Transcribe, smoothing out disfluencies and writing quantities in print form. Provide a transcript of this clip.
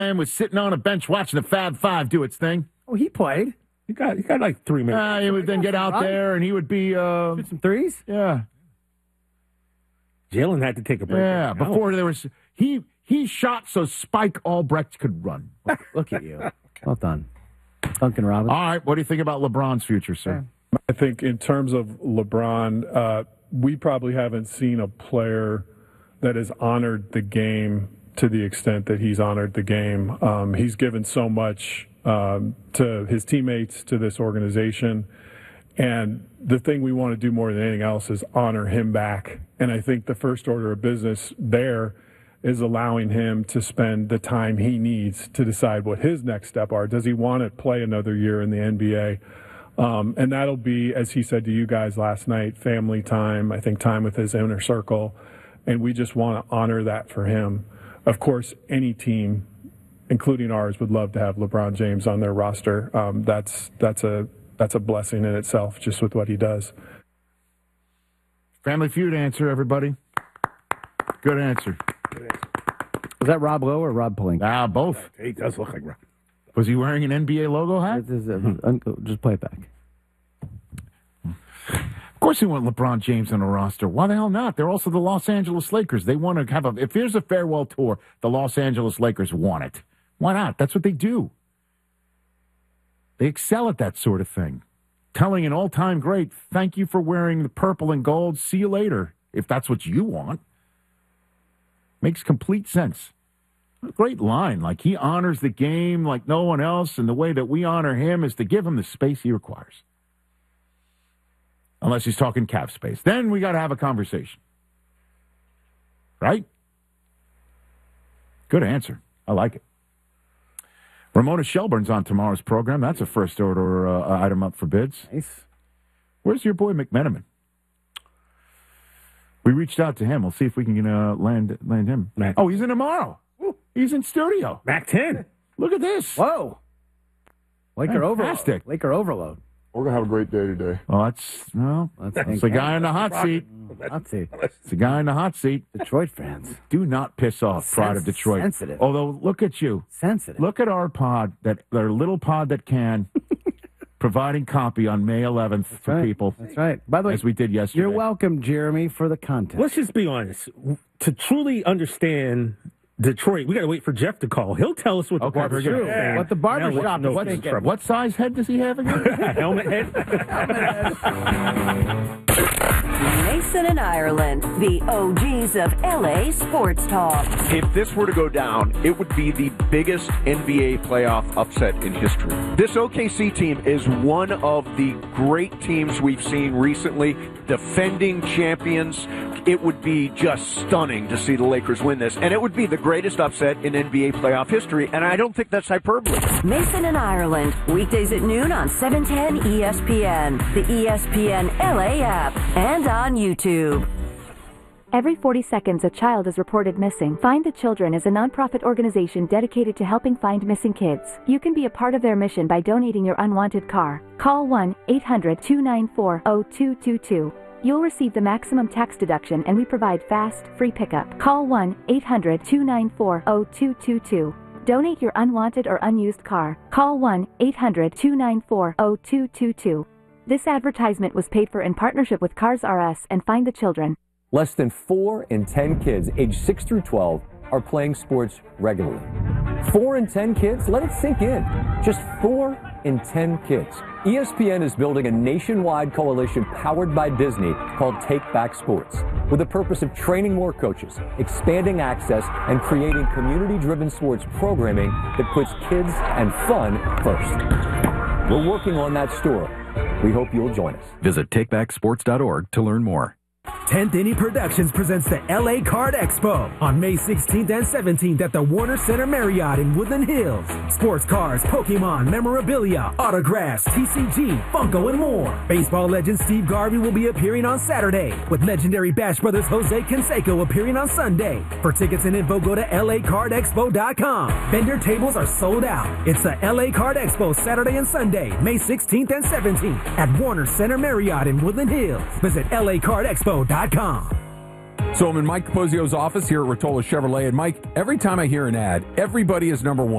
and was sitting on a bench watching the Fab Five do its thing. Oh, he played. He got like 3 minutes. He would then get out there, and he would be... Shoot some threes? Yeah. Jalen had to take a break. Yeah, before there was... He shot so Spike Albrecht could run. Look at you. Well done. Duncan Robinson. All right, what do you think about LeBron's future, sir? I think in terms of LeBron, we probably haven't seen a player that has honored the game to the extent that he's honored the game. He's given so much to his teammates, to this organization. And the thing we want to do more than anything else is honor him back. And I think the first order of business there is allowing him to spend the time he needs to decide what his next step are. Does he want to play another year in the NBA? And that'll be, as he said to you guys last night, family time, I think time with his inner circle. And we just want to honor that for him. Of course, any team, including ours, would love to have LeBron James on their roster. That's a blessing in itself, just with what he does. Family Feud answer, everybody. Good answer. Was that Rob Lowe or Rob Pelinka? Both. He does look like Rob. Was he wearing an NBA logo hat? Just play it back. Of course they want LeBron James on the roster. Why the hell not? They're also the Los Angeles Lakers. They want to have if there's a farewell tour, the Los Angeles Lakers want it. Why not? That's what they do. They excel at that sort of thing. Telling an all-time great, thank you for wearing the purple and gold. See you later, if that's what you want. Makes complete sense. A great line. Like, he honors the game like no one else, and the way that we honor him is to give him the space he requires. Unless he's talking cap space. Then we got to have a conversation. Right? Good answer. I like it. Ramona Shelburne's on tomorrow's program. That's a first-order item up for bids. Nice. Where's your boy McMenamin? We reached out to him. We'll see if we can land him. Oh, he's in tomorrow. He's in studio. Mac 10. Look at this. Whoa. Laker Fantastic. overload. Laker overload. We're going to have a great day today. Oh, it's the guy in the hot seat. Hot seat. It's the guy in the hot seat. Detroit fans. Do not piss off Pride of Detroit. Sensitive. Although, look at you. Sensitive. Look at our pod, our little pod that can, providing copy on May 11th for people. That's right. By the way, as we did yesterday. You're welcome, Jeremy, for the contest. Let's just be honest. To truly understand Detroit, we got to wait for Jeff to call. He'll tell us what the barbershop is saying. What the barbershop is thinking. What size head does he have again? Helmet head. Mason and Ireland, the OGs of LA sports talk. If this were to go down, it would be the biggest NBA playoff upset in history. This OKC team is one of the great teams we've seen recently, defending champions. It would be just stunning to see the Lakers win this, and it would be the greatest upset in NBA playoff history, and I don't think that's hyperbole. Mason and Ireland, weekdays at noon on 710 ESPN, the ESPN LA app, and on YouTube. Every 40 seconds, a child is reported missing. Find the Children is a nonprofit organization dedicated to helping find missing kids. You can be a part of their mission by donating your unwanted car. Call 1-800-294-0222. You'll receive the maximum tax deduction, and we provide fast, free pickup. Call 1-800-294-0222. Donate your unwanted or unused car. Call 1-800-294-0222. This advertisement was paid for in partnership with Cars R Us and Find the Children. Less than 4 in 10 kids aged 6 through 12 are playing sports regularly. 4 in 10 kids? Let it sink in. Just 4 in 10 kids. ESPN is building a nationwide coalition powered by Disney called Take Back Sports, with the purpose of training more coaches, expanding access, and creating community-driven sports programming that puts kids and fun first. We're working on that story. We hope you'll join us. Visit takebacksports.org to learn more. 10th Innie Productions presents the LA Card Expo on May 16th and 17th at the Warner Center Marriott in Woodland Hills. Sports cards, Pokemon, memorabilia, autographs, TCG, Funko, and more. Baseball legend Steve Garvey will be appearing on Saturday, with legendary Bash Brothers Jose Canseco appearing on Sunday. For tickets and info, go to lacardexpo.com. Vendor tables are sold out. It's the LA Card Expo Saturday and Sunday, May 16th and 17th at Warner Center Marriott in Woodland Hills. Visit lacardexpo.com. So I'm in Mike Capozio's office here at Rotolo Chevrolet. And Mike, every time I hear an ad, everybody is number one.